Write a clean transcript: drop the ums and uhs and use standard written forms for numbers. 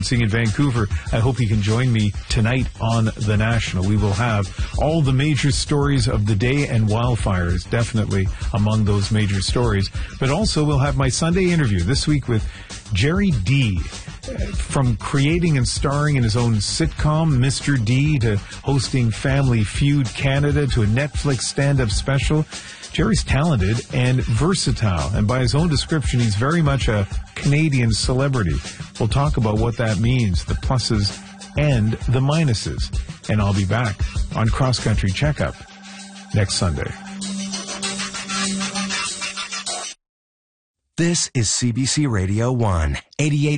in Vancouver. I hope you can join me tonight on The National. We will have all the major stories of the day, and wildfires definitely among those major stories. But also we'll have my Sunday interview this week with Jerry D. From creating and starring in his own sitcom, Mr. D, to hosting Family Feud Canada, to a Netflix stand-up special, Jerry's talented and versatile, and by his own description, he's very much a Canadian celebrity. We'll talk about what that means, the pluses and the minuses. And I'll be back on Cross Country Checkup next Sunday. This is CBC Radio 1, 88.